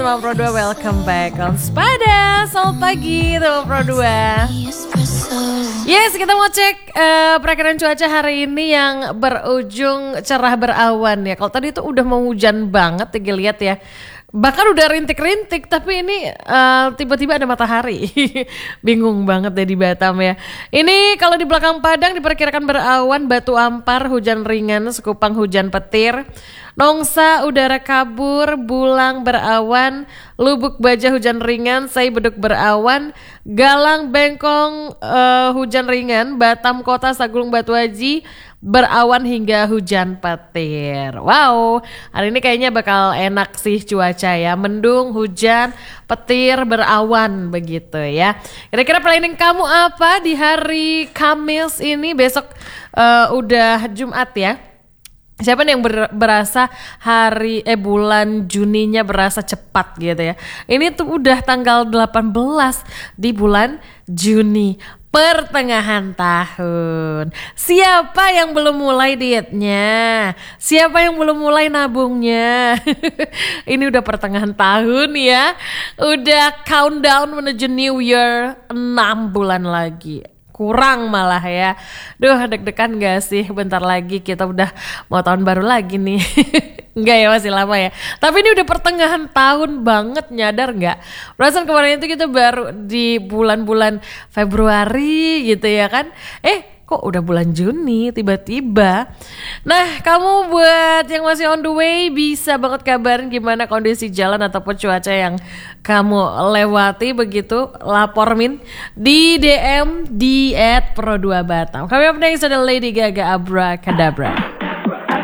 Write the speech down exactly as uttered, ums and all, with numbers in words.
Teman Pro dua, welcome back on Spada. Selamat pagi teman Pro dua. Yes, kita mau cek uh, perakiraan cuaca hari ini yang berujung cerah berawan ya. Kalau tadi itu udah mau hujan banget, tinggal lihat ya. Bahkan udah rintik-rintik, tapi ini uh, tiba-tiba ada matahari. Bingung banget deh di Batam ya. Ini kalau di belakang Padang diperkirakan berawan, batu ampar, hujan ringan, sekupang hujan petir. Nongsa udara kabur, Bulang berawan, Lubuk Baja hujan ringan, Sai Beduk berawan, Galang Bengkong uh, hujan ringan, Batam Kota Saguling Batu Haji berawan hingga hujan petir. Wow, hari ini kayaknya bakal enak sih cuaca ya, mendung, hujan, petir, berawan begitu ya. Kira-kira planning kamu apa di hari Kamis ini? Besok uh, udah Jumat ya. Siapa nih yang ber- berasa hari eh bulan Juninya berasa cepat gitu ya. Ini tuh udah tanggal delapan belas di bulan Juni, pertengahan tahun. Siapa yang belum mulai dietnya? Siapa yang belum mulai nabungnya? Ini udah pertengahan tahun ya. Udah countdown menuju New Year, enam bulan lagi. Kurang malah ya. Duh, deg-degan gak sih? Bentar lagi kita udah mau tahun baru lagi nih. Enggak ya, masih lama ya. Tapi ini udah pertengahan tahun banget, nyadar gak? Perasaan kemarin itu kita baru di bulan-bulan Februari gitu ya kan. Eh kok udah bulan Juni tiba-tiba. Nah, kamu buat yang masih on the way bisa banget kabarin gimana kondisi jalan ataupun cuaca yang kamu lewati begitu. Lapor Min di D M di at pro dua Batam. Kami up next ada Lady Gaga Abracadabra.